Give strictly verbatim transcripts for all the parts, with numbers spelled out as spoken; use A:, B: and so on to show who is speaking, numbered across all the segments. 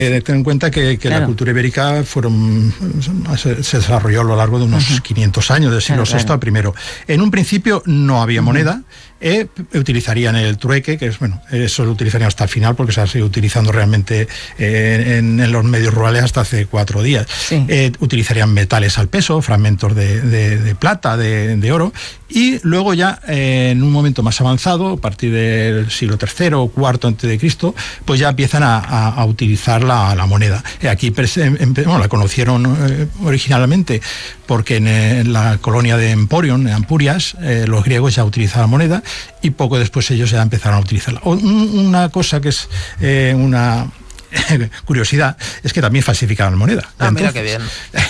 A: Eh, ten en cuenta que, que claro. la cultura ibérica fueron, se, se desarrolló a lo largo de unos uh-huh. quinientos años, del siglo claro, sexto claro. al primero. En un principio no había uh-huh. moneda, eh, utilizarían el trueque, que es, bueno, eso lo utilizarían hasta el final porque se ha seguido utilizando realmente eh, en, en los medios rurales hasta hace cuatro días. Sí. Eh, utilizarían metales al peso, fragmentos de, de, de plata, de, de oro, y luego ya eh, en un momento más avanzado, a partir del siglo tercero o cuarto antes de Cristo, pues ya empiezan a, a, a utilizar la, la moneda. Aquí bueno, la conocieron eh, originalmente porque en, en la colonia de Emporion, en Ampurias, eh, los griegos ya utilizaban moneda y poco después ellos ya empezaron a utilizarla. Una cosa que es eh, una curiosidad es que también falsificaban moneda.
B: Ah, entonces, mira qué bien.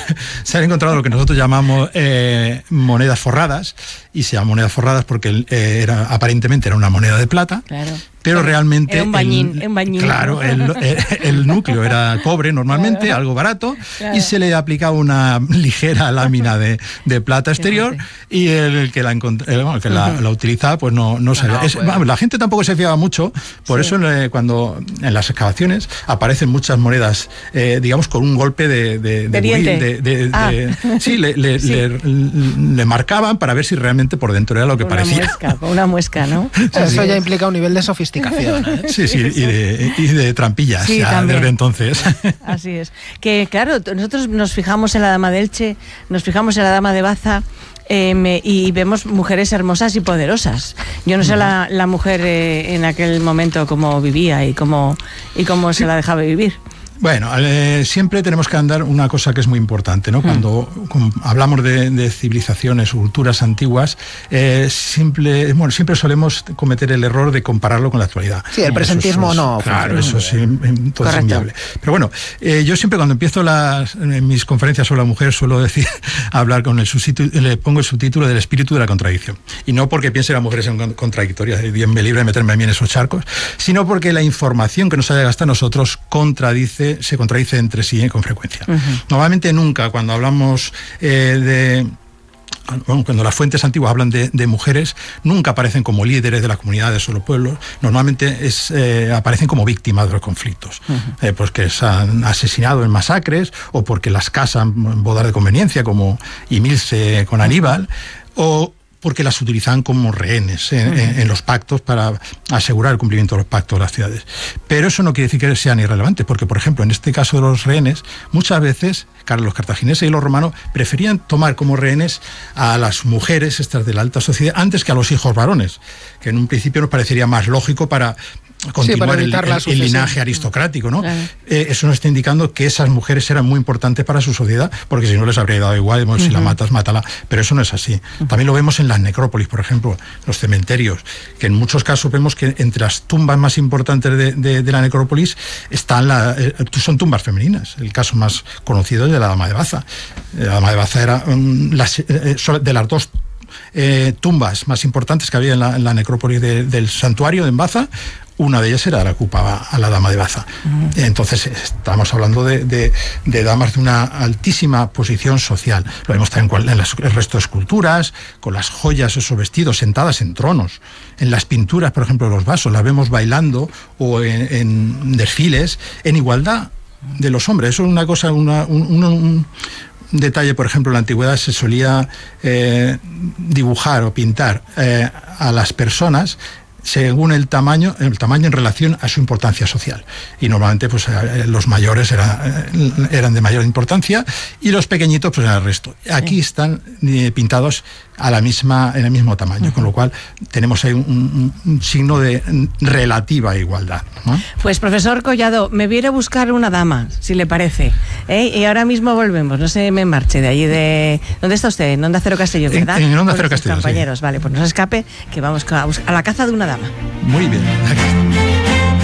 A: Se han encontrado lo que nosotros llamamos eh, monedas forradas, y se llaman monedas forradas porque eh, era, aparentemente era una moneda de plata, claro. pero era, realmente...
C: Era un bañín.
A: El,
C: un bañín
A: claro, el, el, el núcleo era cobre normalmente, claro. algo barato, claro. y se le aplicaba una ligera lámina de, de plata exterior, y el que la, el que la, uh-huh. la utilizaba pues no, no sabía. No, es, pues. La gente tampoco se fiaba mucho, por sí. eso eh, cuando en las excavaciones aparecen muchas monedas, eh, digamos, con un golpe de... de,
C: de, de,
A: de, de, ah. de sí, le, le, sí. Le, le marcaban para ver si realmente por dentro era lo que
C: una
A: parecía.
C: Muesca, una muesca, ¿no?
B: O sea, eso ya implica un nivel de sofisticación, ¿eh?
A: Sí, sí, y de, y de trampillas, sí, ya desde entonces.
C: Así es. Que claro, nosotros nos fijamos en la dama de Elche, nos fijamos en la dama de Baza, Eh, me, y vemos mujeres hermosas y poderosas. Yo no sé la, la mujer eh, en aquel momento cómo vivía y cómo, y cómo se la dejaba vivir.
A: Bueno, eh, siempre tenemos que andar una cosa que es muy importante, ¿no? Cuando, cuando hablamos de, de civilizaciones o culturas antiguas, eh, simple, bueno, siempre solemos cometer el error de compararlo con la actualidad.
B: Sí, el presentismo
A: eso, eso,
B: no.
A: Claro, eso es, todo es inviable. Pero bueno, eh, yo siempre cuando empiezo las, en mis conferencias sobre la mujer suelo decir, hablar con el subtítulo, le pongo el subtítulo del espíritu de la contradicción. Y no porque piense que las mujeres son contradictorias, Dios me libre de meterme a mí en esos charcos, sino porque la información que nos ha llegado hasta nosotros contradice se contradice entre sí eh, con frecuencia. Uh-huh. Normalmente nunca, cuando hablamos eh, de... Bueno, cuando las fuentes antiguas hablan de, de mujeres, nunca aparecen como líderes de las comunidades o los pueblos, normalmente es, eh, aparecen como víctimas de los conflictos, uh-huh. eh, pues que se han asesinado en masacres, o porque las casan en bodas de conveniencia, como Imilce con Aníbal, uh-huh. o porque las utilizan como rehenes en, uh-huh. en, en los pactos para asegurar el cumplimiento de los pactos de las ciudades. Pero eso no quiere decir que sean irrelevantes, porque, por ejemplo, en este caso de los rehenes, muchas veces los cartagineses y los romanos preferían tomar como rehenes a las mujeres estas de la alta sociedad antes que a los hijos varones, que en un principio nos parecería más lógico para continuar sí, para el, el, el linaje aristocrático, ¿no? Claro. Eh, eso nos está indicando que esas mujeres eran muy importantes para su sociedad, porque si no les habría dado igual, uh-huh. si la matas, mátala, pero eso no es así. Uh-huh. También lo vemos en las necrópolis, por ejemplo, los cementerios, que en muchos casos vemos que entre las tumbas más importantes de, de, de la necrópolis están la, eh, son tumbas femeninas. El caso más conocido es de la dama de Baza. La dama de Baza era um, las, eh, de las dos eh, tumbas más importantes que había en la, en la necrópolis de, del santuario de Baza. Una de ellas era la que ocupaba a la dama de Baza. Uh-huh. Entonces estamos hablando de, de, de damas de una altísima posición social. Lo vemos también en las, el resto de esculturas, con las joyas, esos vestidos, sentadas en tronos. En las pinturas, por ejemplo, de los vasos, las vemos bailando o en, en desfiles en igualdad de los hombres. Eso es una cosa, una, un, un, un detalle, por ejemplo, en la antigüedad se solía eh, dibujar o pintar eh, a las personas según el tamaño, el tamaño en relación a su importancia social. Y normalmente pues los mayores era, eran de mayor importancia y los pequeñitos pues eran el resto. Aquí sí. están pintados a la misma, en el mismo tamaño, uh-huh. con lo cual tenemos ahí un, un, un signo de relativa igualdad, ¿no?
C: Pues profesor Collado, me voy a ir a buscar una dama, si le parece, ¿eh? Y ahora mismo volvemos, no se me marche de allí de... ¿Dónde está usted? En Onda Cero Castellón, ¿verdad?
A: En, en Onda Cero Castellón,
C: compañeros, sí. Vale, pues no se escape, que vamos a, buscar, a la caza de una dama.
A: Muy bien, aquí está.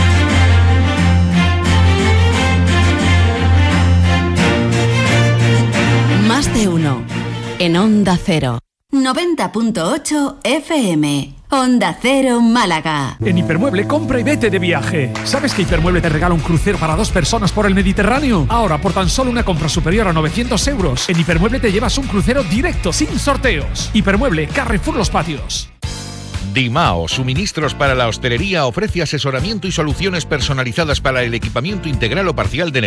D: Más de uno en Onda Cero. noventa punto ocho F M. Onda Cero Málaga.
E: En Hipermueble compra y vete de viaje. ¿Sabes que Hipermueble te regala un crucero para dos personas por el Mediterráneo? Ahora, por tan solo una compra superior a novecientos euros, en Hipermueble te llevas un crucero directo, sin sorteos. Hipermueble, Carrefour Los Patios.
F: Dimao, suministros para la hostelería, ofrece asesoramiento y soluciones personalizadas para el equipamiento integral o parcial de